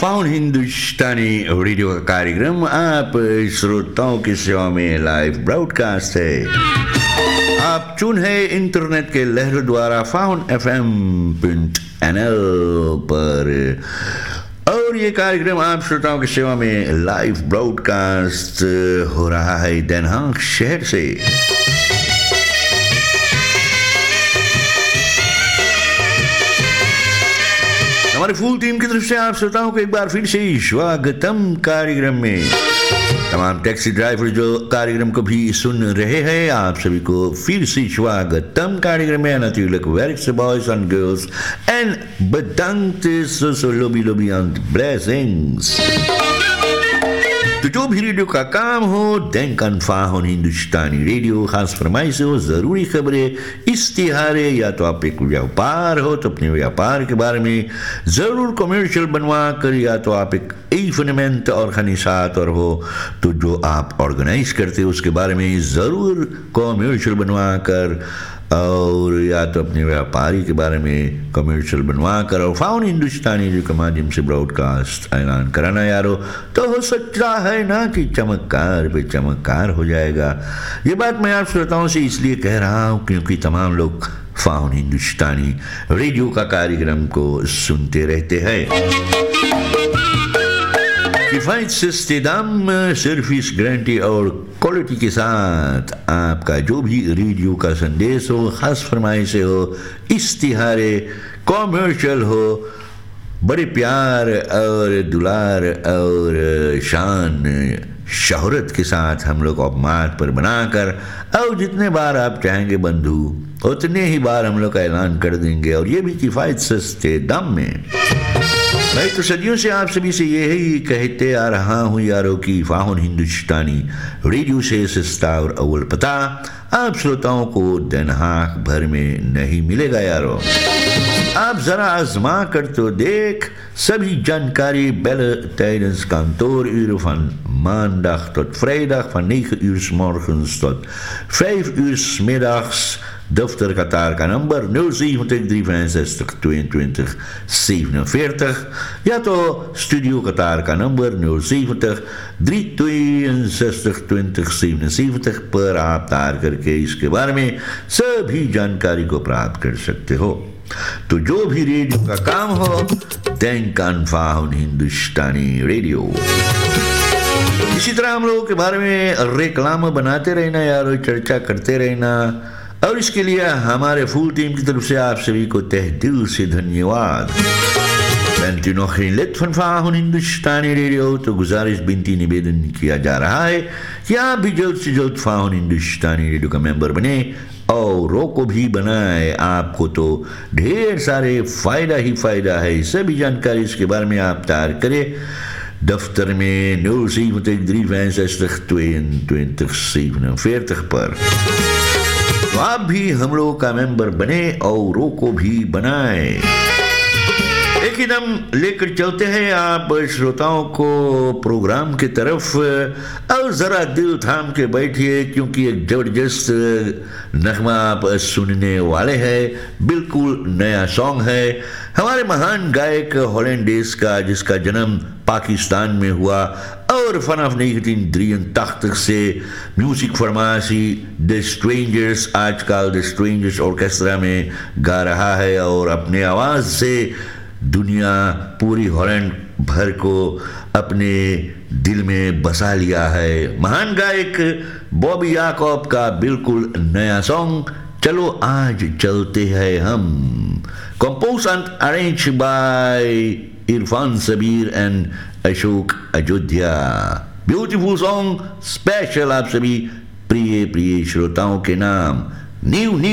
Found हिंदुस्तानी radio का कार्यक्रम आप श्रोताओं की सेवा में लाइव ब्रॉडकास्ट है। आप चुन है इंटरनेट के लहरों द्वारा फाउंड FM.nl पर, और ये कार्यक्रम आप श्रोताओं की सेवा में लाइव ब्रॉडकास्ट हो रहा है den Haag शहर से। हमारी फुल टीम की तरफ से आप श्रोताओं को एक बार फिर से स्वागतम कार्यक्रम में। तमाम टैक्सी ड्राइवर जो कार्यक्रम को भी सुन रहे हैं, आप सभी को फिर से स्वागतम कार्यक्रम में। Natuurlijk werkse boys and girls en bedankt so lobby and blessings। तो जो भी रेडियो का काम हो, denk aan फाउंड हिंदुस्तानी रेडियो। खास फरमाइश हो, जरूरी खबरें, इश्तिहारे, या तो आप एक व्यापार हो तो अपने व्यापार के बारे में जरूर कमर्शियल बनवा कर, या तो आप एक इवेंट ऑर्गेनाइजेटर हो तो जो आप ऑर्गेनाइज करते हो उसके बारे में जरूर कमर्शियल बनवा कर, और या तो अपने व्यापारी के बारे में कमर्शियल बनवा कर और फाउंड हिंदुस्तानी रेडियो के माध्यम से ब्रॉडकास्ट ऐलान कराना यारो, तो हो सकता है ना कि चमत्कार पे चमत्कार हो जाएगा। ये बात मैं आप श्रोताओं से इसलिए कह रहा हूँ क्योंकि तमाम लोग फाउंड हिंदुस्तानी रेडियो का कार्यक्रम को सुनते रहते हैं। किफायत सस्ते दाम, सर्विस गारंटी और क्वालिटी के साथ आपका जो भी रेडियो का संदेश हो, खास फरमाइश हो, इश्तिहारे, कॉमर्शियल हो, बड़े प्यार और दुलार और शान शोहरत के साथ हम लोग अपमात पर बनाकर, और जितने बार आप चाहेंगे बंधु उतने ही बार हम लोग का ऐलान कर देंगे, और ये भी किफायत सस्ते दाम में। मैं तो सदियों से आप सभी से यही कहते आ रहा हूँ यारों कि फाउंड हिंदुस्तानी रेडियो से सस्ता और अव्वल पता आप श्रोताओं को den Haag भर में नहीं मिलेगा यारों। आप जरा आजमा कर तो देख, सभी जानकारी bellen tijdens kantooruren van maandag tot vrijdag van 9 uur 's morgens tot 5 uur 's middags। दफ्तर कतार का नंबर 070 365 22 47, या तो स्टूडियो कतार का नंबर 070 362 20 77 पर आप तार करके इसके बारे में सभी जानकारी को प्राप्त कर सकते हो। तो जो भी रेडियो का काम हो, denk aan फाउंड हिंदुस्तानी रेडियो। इसी तरह हम लोगों के बारे में रेक्लाम बनाते रहना यार, चर्चा करते रहना, और इसके लिए हमारे फुल टीम की तरफ से आप सभी को तहे दिल से धन्यवाद। Bent u nog geen lid van found हिंदुस्तानी रेडियो तो गुजारिश बिनती निवेदन किया जा रहा है कि आप भी जल्द से जल्द फाउंड हिंदुस्तानी रेडियो का मेंबर बने औरों को भी बनाए। आपको तो ढेर सारे फायदा ही फायदा है। सभी जानकारी इसके बारे में आप तार करें दफ्तर में 070 365 22 47 पर। तो आप भी हम लोगों का मेंबर बने औरों को भी बनाए। एक ही दम लेकर चलते हैं आप श्रोताओं को प्रोग्राम की तरफ, और जरा दिल थाम के बैठिए क्योंकि एक जबरदस्त नगमा आप सुनने वाले हैं। बिल्कुल नया सॉन्ग है हमारे महान गायक हॉलैंडेस का, जिसका जन्म पाकिस्तान में हुआ और vanaf 1983 से म्यूजिक फरमासी द स्ट्रेंजर्स, आजकल द स्ट्रेंजर्स ऑर्केस्ट्रा में गा रहा है, और अपने आवाज से दुनिया पूरी हॉलैंड भर को अपने दिल में बसा लिया है। महान गायक बॉबी याकूब का बिल्कुल नया सॉन्ग चलो आज चलते हैं हम, compose and arrange by Irfan Sabir and Ashok Ayodhya. Beautiful song special आप सभी प्रिय प्रिय श्रोताओं के नाम। न्यू